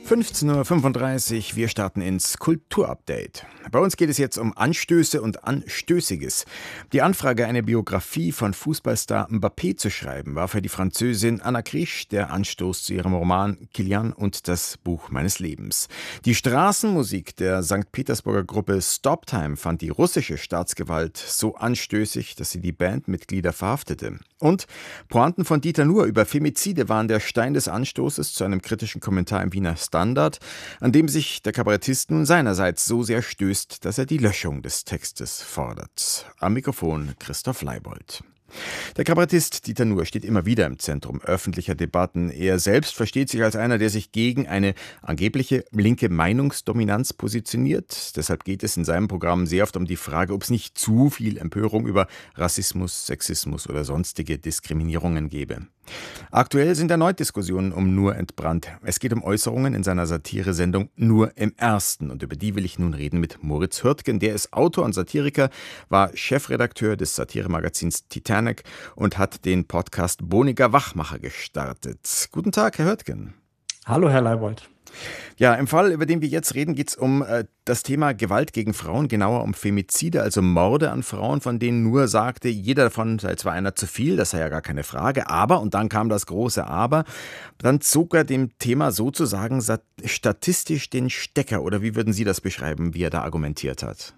15:35 Uhr, wir starten ins Kulturupdate. Bei uns geht es jetzt um Anstöße und Anstößiges. Die Anfrage, eine Biografie von Fußballstar Mbappé zu schreiben, war für die Französin Anna Krisch der Anstoß zu ihrem Roman Kilian und das Buch meines Lebens. Die Straßenmusik der St. Petersburger Gruppe Stoptime fand die russische Staatsgewalt so anstößig, dass sie die Bandmitglieder verhaftete. Und Pointen von Dieter Nuhr über Femizide waren der Stein des Anstoßes zu einem kritischen Kommentar im Wiener Standard, an dem sich der Kabarettist nun seinerseits so sehr stößt, dass er die Löschung des Textes fordert. Am Mikrofon Christoph Leibold. Der Kabarettist Dieter Nuhr steht immer wieder im Zentrum öffentlicher Debatten. Er selbst versteht sich als einer, der sich gegen eine angebliche linke Meinungsdominanz positioniert. Deshalb geht es in seinem Programm sehr oft um die Frage, ob es nicht zu viel Empörung über Rassismus, Sexismus oder sonstige Diskriminierungen gebe. Aktuell sind erneut Diskussionen um Nuhr entbrannt. Es geht um Äußerungen in seiner Satiresendung Nur im Ersten. Und über die will ich nun reden mit Moritz Hürtgen. Der ist Autor und Satiriker, war Chefredakteur des Satiremagazins Titanic und hat den Podcast Boniger Wachmacher gestartet. Guten Tag, Herr Hürtgen. Hallo, Herr Leibold. Ja, im Fall, über den wir jetzt reden, geht es um das Thema Gewalt gegen Frauen, genauer um Femizide, also Morde an Frauen, von denen Nuhr sagte, jeder davon sei zwar einer zu viel, das sei ja gar keine Frage, aber, und dann kam das große Aber, dann zog er dem Thema sozusagen statistisch den Stecker, oder wie würden Sie das beschreiben, wie er da argumentiert hat?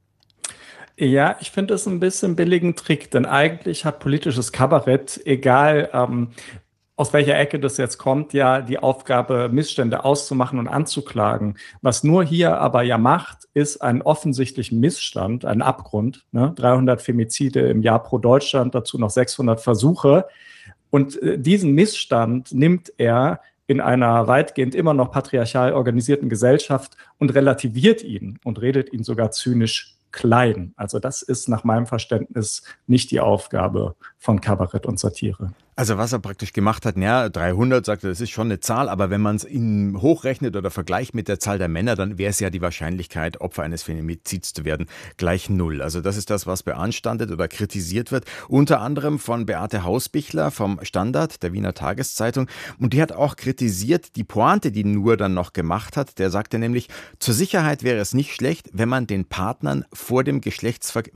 Ja, ich finde es ein bisschen billigen Trick, denn eigentlich hat politisches Kabarett, egal aus welcher Ecke das jetzt kommt, ja die Aufgabe, Missstände auszumachen und anzuklagen. Was Nuhr hier aber ja macht, ist einen offensichtlichen Missstand, einen Abgrund. 300 Femizide im Jahr pro Deutschland, dazu noch 600 Versuche. Und diesen Missstand nimmt er in einer weitgehend immer noch patriarchal organisierten Gesellschaft und relativiert ihn und redet ihn sogar zynisch klein. Also das ist nach meinem Verständnis nicht die Aufgabe von Kabarett und Satire. Also was er praktisch gemacht hat, 300, sagt er, das ist schon eine Zahl, aber wenn man es hochrechnet oder vergleicht mit der Zahl der Männer, dann wäre es ja die Wahrscheinlichkeit, Opfer eines Femizids zu werden, gleich 0. Also das ist das, was beanstandet oder kritisiert wird, unter anderem von Beate Hausbichler vom Standard, der Wiener Tageszeitung. Und die hat auch kritisiert, die Pointe, die Nuhr dann noch gemacht hat, der sagte nämlich, zur Sicherheit wäre es nicht schlecht, wenn man den Partner vor dem Geschlechtsverkehr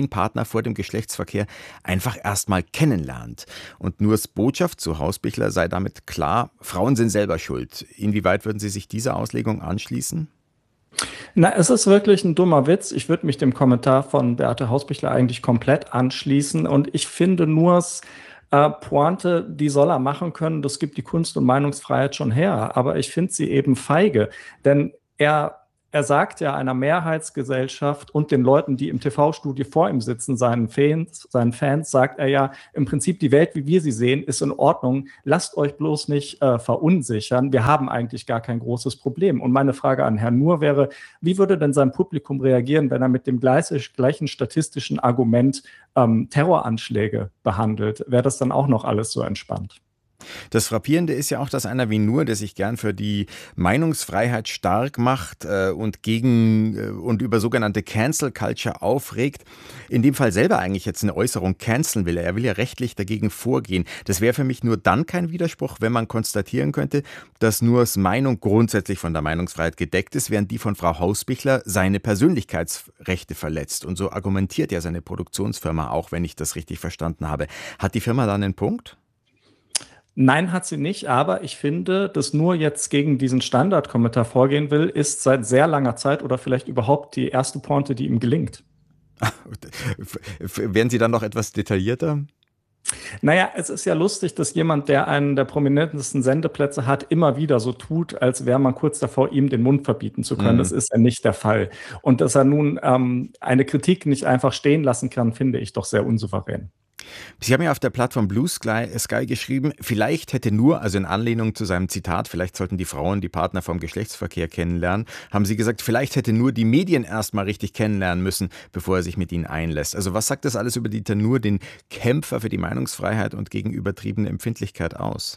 einfach erstmal kennenlernt. Und Nuhrs Botschaft zu Hausbichler sei damit klar, Frauen sind selber schuld. Inwieweit würden Sie sich dieser Auslegung anschließen? Na, es ist wirklich ein dummer Witz. Ich würde mich dem Kommentar von Beate Hausbichler eigentlich komplett anschließen. Und ich finde Nuhrs Pointe, die soll er machen können. Das gibt die Kunst- und Meinungsfreiheit schon her. Aber ich finde sie eben feige. Denn er sagt ja einer Mehrheitsgesellschaft und den Leuten, die im TV-Studio vor ihm sitzen, seinen Fans, sagt er ja, im Prinzip die Welt, wie wir sie sehen, ist in Ordnung. Lasst euch bloß nicht verunsichern. Wir haben eigentlich gar kein großes Problem. Und meine Frage an Herrn Nuhr wäre, wie würde denn sein Publikum reagieren, wenn er mit dem gleichen statistischen Argument Terroranschläge behandelt? Wäre das dann auch noch alles so entspannt? Das Frappierende ist ja auch, dass einer wie Nuhr, der sich gern für die Meinungsfreiheit stark macht und über sogenannte Cancel Culture aufregt, in dem Fall selber eigentlich jetzt eine Äußerung canceln will. Er will ja rechtlich dagegen vorgehen. Das wäre für mich nur dann kein Widerspruch, wenn man konstatieren könnte, dass Nuhrs Meinung grundsätzlich von der Meinungsfreiheit gedeckt ist, während die von Frau Hausbichler seine Persönlichkeitsrechte verletzt. Und so argumentiert ja seine Produktionsfirma auch, wenn ich das richtig verstanden habe. Hat die Firma dann einen Punkt? Nein, hat sie nicht, aber ich finde, dass Nuhr jetzt gegen diesen Standardkommentar vorgehen will, ist seit sehr langer Zeit oder vielleicht überhaupt die erste Pointe, die ihm gelingt. Werden Sie dann noch etwas detaillierter? Naja, es ist ja lustig, dass jemand, der einen der prominentesten Sendeplätze hat, immer wieder so tut, als wäre man kurz davor, ihm den Mund verbieten zu können. Das ist ja nicht der Fall. Und dass er nun eine Kritik nicht einfach stehen lassen kann, finde ich doch sehr unsouverän. Sie haben ja auf der Plattform Blue Sky geschrieben, vielleicht hätte Nuhr, also in Anlehnung zu seinem Zitat, vielleicht sollten die Frauen die Partner vom Geschlechtsverkehr kennenlernen, haben Sie gesagt, vielleicht hätte Nuhr die Medien erstmal richtig kennenlernen müssen, bevor er sich mit ihnen einlässt. Also was sagt das alles über Dieter Nuhr, den Kämpfer für die Meinungsfreiheit und gegen übertriebene Empfindlichkeit aus?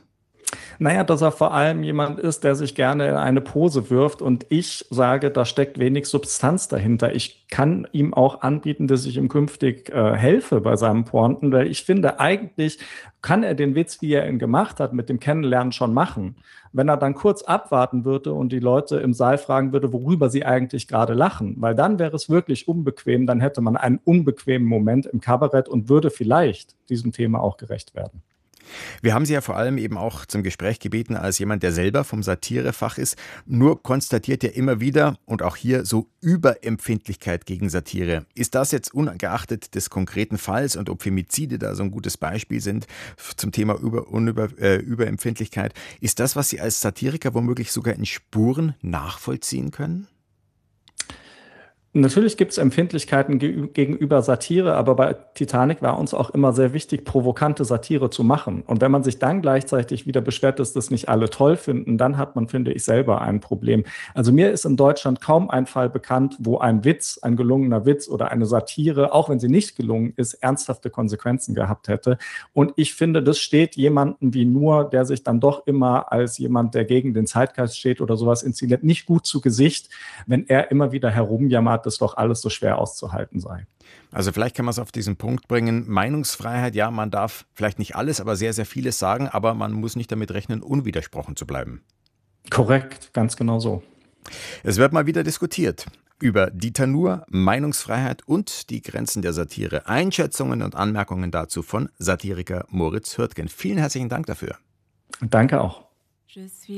Naja, dass er vor allem jemand ist, der sich gerne in eine Pose wirft und ich sage, da steckt wenig Substanz dahinter. Ich kann ihm auch anbieten, dass ich ihm künftig helfe bei seinen Pointen, weil ich finde, eigentlich kann er den Witz, wie er ihn gemacht hat, mit dem Kennenlernen schon machen. Wenn er dann kurz abwarten würde und die Leute im Saal fragen würde, worüber sie eigentlich gerade lachen, weil dann wäre es wirklich unbequem, dann hätte man einen unbequemen Moment im Kabarett und würde vielleicht diesem Thema auch gerecht werden. Wir haben Sie ja vor allem eben auch zum Gespräch gebeten als jemand, der selber vom Satirefach ist. Nur konstatiert ja immer wieder und auch hier so Überempfindlichkeit gegen Satire. Ist das jetzt ungeachtet des konkreten Falls und ob Femizide da so ein gutes Beispiel sind zum Thema Überempfindlichkeit, ist das, was Sie als Satiriker womöglich sogar in Spuren nachvollziehen können? Natürlich gibt es Empfindlichkeiten gegenüber Satire, aber bei Titanic war uns auch immer sehr wichtig, provokante Satire zu machen. Und wenn man sich dann gleichzeitig wieder beschwert, dass das nicht alle toll finden, dann hat man, finde ich, selber ein Problem. Also mir ist in Deutschland kaum ein Fall bekannt, wo ein Witz, ein gelungener Witz oder eine Satire, auch wenn sie nicht gelungen ist, ernsthafte Konsequenzen gehabt hätte. Und ich finde, das steht jemanden wie Nur, der sich dann doch immer als jemand, der gegen den Zeitgeist steht oder sowas inszeniert, nicht gut zu Gesicht, wenn er immer wieder herumjammert, dass doch alles so schwer auszuhalten sei. Also vielleicht kann man es auf diesen Punkt bringen. Meinungsfreiheit, ja, man darf vielleicht nicht alles, aber sehr, sehr vieles sagen, aber man muss nicht damit rechnen, unwidersprochen zu bleiben. Korrekt, ganz genau so. Es wird mal wieder diskutiert über Dieter Nuhr, Meinungsfreiheit und die Grenzen der Satire. Einschätzungen und Anmerkungen dazu von Satiriker Moritz Hürtgen. Vielen herzlichen Dank dafür. Danke auch.